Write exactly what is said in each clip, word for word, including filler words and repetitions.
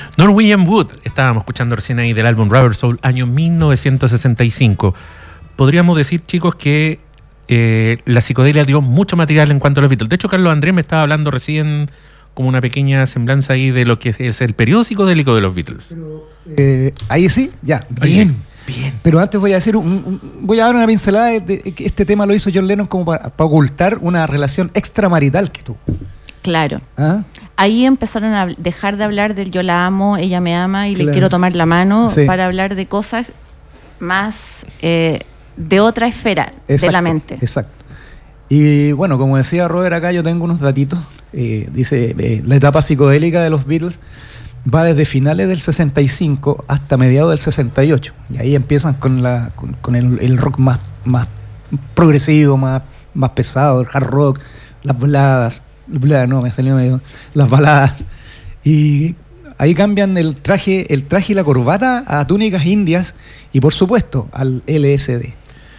Norwegian Wood, estábamos escuchando recién ahí del álbum Rubber Soul, año mil novecientos sesenta y cinco. Podríamos decir, chicos, que eh, la psicodelia dio mucho material en cuanto a los Beatles. De hecho, Carlos Andrés me estaba hablando recién como una pequeña semblanza ahí de lo que es el periodo psicodélico de los Beatles. Pero, eh, ahí sí, ya, Ahí bien. sí. Bien. Pero antes voy a hacer un, un, voy a dar una pincelada de, de que este tema lo hizo John Lennon como para, para ocultar una relación extramarital que tuvo. Claro. ¿Ah? Ahí empezaron a dejar de hablar del yo la amo, ella me ama y Claro. le quiero tomar la mano, Sí. para hablar de cosas más eh, de otra esfera Exacto, de la mente. Exacto. Y bueno, como decía Robert acá, yo tengo unos datitos. Eh, dice, eh, la etapa psicodélica de los Beatles va desde finales del sesenta y cinco hasta mediados del sesenta y ocho. Y ahí empiezan con la con, con el, el rock más, más progresivo, más, más pesado, el hard rock, las baladas, bla, no, me salió medio, las baladas. Y ahí cambian el traje, el traje y la corbata a túnicas indias y por supuesto al L S D.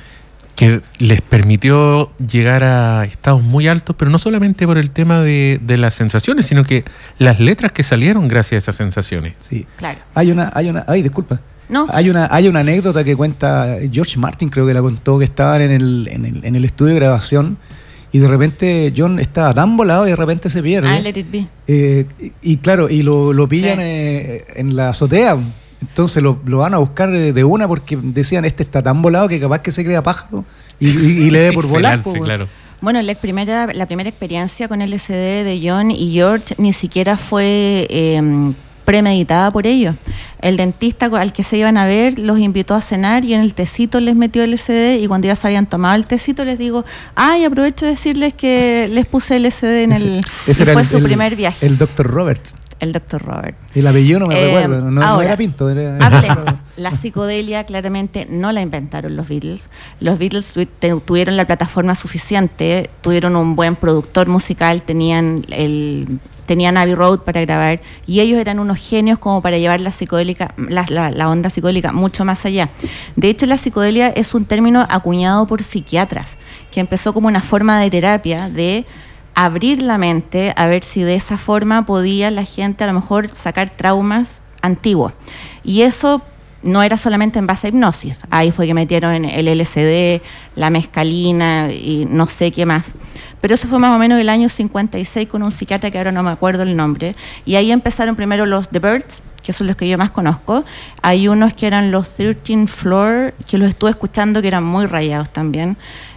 Que les permitió llegar a estados muy altos, pero no solamente por el tema de, de las sensaciones, sino que las letras que salieron gracias a esas sensaciones. Sí. Claro. Hay una, hay una, ay, disculpa. No. Hay una, hay una anécdota que cuenta George Martin, creo que la contó, que estaban en el, en el, en el estudio de grabación y de repente John estaba tan volado y de repente se pierde. Ah, let it be. Eh, y, y claro, y lo, lo pillan Sí. eh, en la azotea. Entonces lo, lo van a buscar de una porque decían, este está tan volado que capaz que se crea pájaro y, y, y le dé por Se volar. lance, po, claro. Bueno, la primera, la primera experiencia con L S D de John y George ni siquiera fue eh, premeditada por ellos. El dentista al que se iban a ver los invitó a cenar y en el tecito les metió L S D y cuando ya se habían tomado el tecito les digo, ay, aprovecho de decirles que les puse L S D en el... Ese, ese y era fue el, su el, primer viaje. el doctor Roberts. El doctor Robert. El apellido no me Eh, recuerdo, no, no ahora, era Pinto. Era, Hablemos. La psicodelia claramente no la inventaron los Beatles. Los Beatles tu- te- tuvieron la plataforma suficiente, tuvieron un buen productor musical, tenían el tenían Abbey Road para grabar y ellos eran unos genios como para llevar la psicodélica, la, la, la onda psicodélica mucho más allá. De hecho, la psicodelia es un término acuñado por psiquiatras, que empezó como una forma de terapia de abrir la mente a ver si de esa forma podía la gente a lo mejor sacar traumas antiguos. Y eso no era solamente en base a hipnosis. Ahí fue que metieron el L S D, la mescalina y no sé qué más. Pero eso fue más o menos el año cincuenta y seis con un psiquiatra que ahora no me acuerdo el nombre. Y ahí empezaron primero los The Birds, que son los que yo más conozco. Hay unos que eran los thirteenth Floor, que los estuve escuchando, que eran muy rayados también.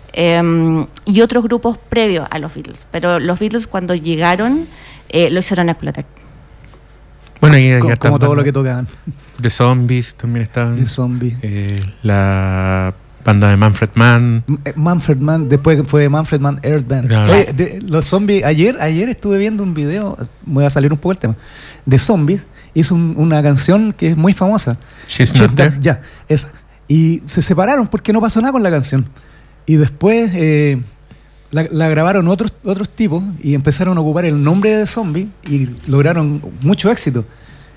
Eh, y otros grupos previos a los Beatles. Pero los Beatles cuando llegaron eh, lo hicieron explotar. Bueno, y, como, y como todo lo que tocaban. The Zombies también estaban. The Zombies. Eh, la banda de Manfred Mann. M- Manfred Mann, después fue Manfred Mann Earth Band. Claro. Oye, de, los zombies, ayer, ayer estuve viendo un video, voy a salir un poco el tema, de zombies, hizo un, una canción que es muy famosa. She's Not There. Ya, esa. Y se separaron porque no pasó nada con la canción. Y después eh, la, la grabaron otros, otros tipos y empezaron a ocupar el nombre de zombie y lograron mucho éxito.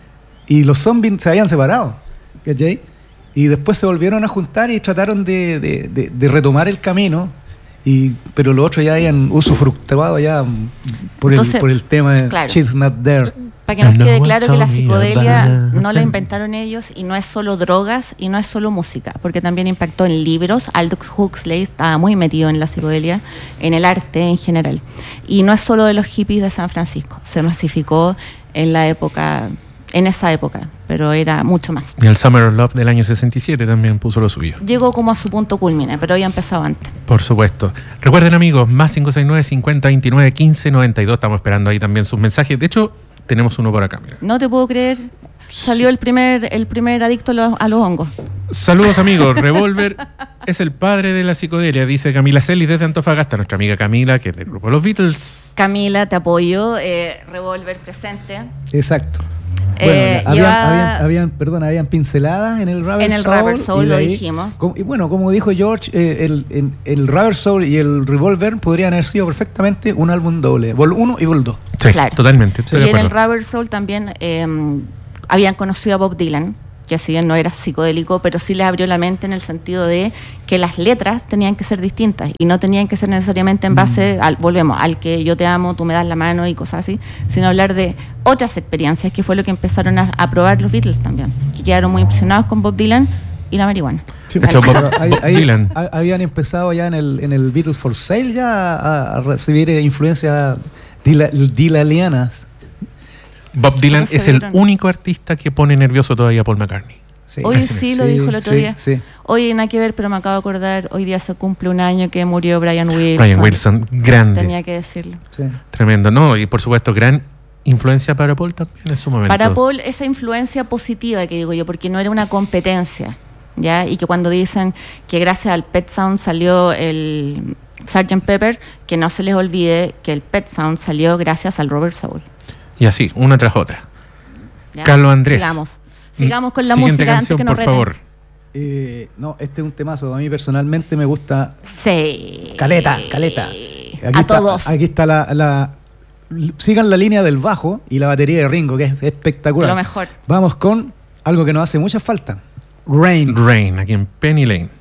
Y los zombies se habían separado, ¿cachai? Y después se volvieron a juntar y trataron de, de, de, de retomar el camino, y, pero los otros ya habían usufructuado ya por, Entonces, el, por el tema de claro. She's Not There. Para que nos No quede one claro que la told me psicodelia about no la it. inventaron ellos y no es solo drogas y no es solo música, porque también impactó en libros. Aldous Huxley estaba muy metido en la psicodelia, en el arte en general. Y no es solo de los hippies de San Francisco, se masificó en la época, en esa época, pero era mucho más. Y el Summer of Love del año sesenta y siete también puso lo suyo. Llegó como a su punto culmine, pero había empezado antes. Por supuesto. Recuerden, amigos, más cinco seis nueve, cincuenta, veintinueve, quince, noventa y dos. Estamos esperando ahí también sus mensajes. De hecho, tenemos uno por acá. Mira. No te puedo creer, salió el primer, el primer adicto a los, a los hongos. Saludos, amigos. Revolver es el padre de la psicodelia, dice Camila Celis desde Antofagasta. Nuestra amiga Camila, que es del grupo Los Beatles. Camila, te apoyo, eh, Revolver presente. Exacto. Eh, Bueno, habían, lleva- habían, habían, perdón, habían pinceladas en el Rubber En el Soul. Rubber Soul, y de lo ahí- dijimos. como- y bueno, como dijo George, eh, el, el, el Rubber Soul y el Revolver podrían haber sido perfectamente un álbum doble, Vol uno y Vol dos. Sí, Claro. totalmente. Estoy Y de en el acuerdo. Rubber Soul también eh, habían conocido a Bob Dylan, que si bien no era psicodélico, pero sí les abrió la mente en el sentido de que las letras tenían que ser distintas y no tenían que ser necesariamente en base, al, volvemos, al que yo te amo, tú me das la mano y cosas así, sino hablar de otras experiencias, que fue lo que empezaron a, a probar los Beatles también, que quedaron muy impresionados con Bob Dylan y la marihuana. Sí, de hecho, Bob, ahí, Bob ahí, Dylan. habían empezado ya en el, en el Beatles for Sale ya a, a recibir influencias dila, dilalianas. Bob Dylan es el único artista que pone nervioso todavía a Paul McCartney. Sí, hoy sí, sí lo sí, dijo el otro sí, día. Sí. Hoy nada que ver, pero me acabo de acordar, hoy día se cumple un año que murió Brian Wilson. Brian Wilson, grande. Tenía que decirlo. Sí. Tremendo, ¿no? Y por supuesto, gran influencia para Paul también en su momento. Para Paul, esa influencia positiva que digo yo, porque no era una competencia, ¿ya? Y que cuando dicen que gracias al Pet Sound salió el sergeant Pepper, que no se les olvide que el Pet Sound salió gracias al Rubber Soul. Y así, una tras otra. ¿Ya? Carlos Andrés. Sigamos. Sigamos con la Siguiente música canción, antes que nos por reten. favor. Eh, no, este es un temazo. A mí personalmente me gusta. Sí. Caleta, caleta. Aquí a está, todos. Aquí está la, la. Sigan la línea del bajo y la batería de Ringo, que es espectacular. Lo mejor. Vamos con algo que nos hace mucha falta: Rain. Rain, aquí en Penny Lane.